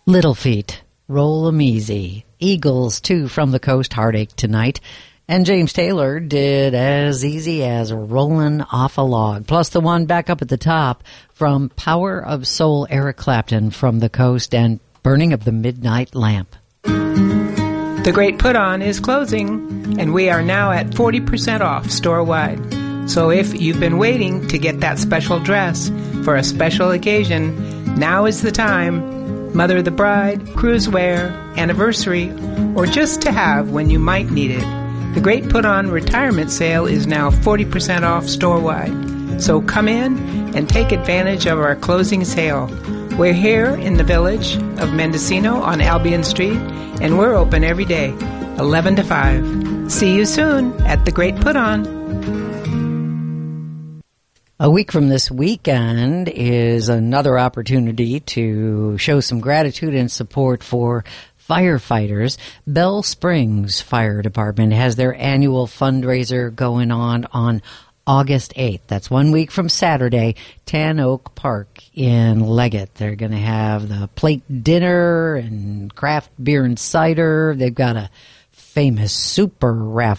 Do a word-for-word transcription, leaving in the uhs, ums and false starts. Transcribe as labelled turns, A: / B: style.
A: Little Feat, Roll 'em Easy. Eagles, too, from the coast, Heartache Tonight. And James Taylor did As Easy as Rolling Off a Log. Plus the one back up at the top from Power of Soul, Eric Clapton from the coast, and Burning of the Midnight Lamp.
B: The Great Put On is closing, and we are now at forty percent off store-wide. So if you've been waiting to get that special dress for a special occasion, now is the time. Mother of the bride, cruise wear, anniversary, or just to have when you might need it. The Great Put On retirement sale is now forty percent off store-wide. So come in and take advantage of our closing sale. We're here in the village of Mendocino on Albion Street, and we're open every day, eleven to five. See you soon at The Great Put On.
A: A week from this weekend is another opportunity to show some gratitude and support for firefighters. Bell Springs Fire Department has their annual fundraiser going on on August eighth. That's one week from Saturday, Tan Oak Park in Leggett. They're going to have the plate dinner and craft beer and cider. They've got a famous super raffle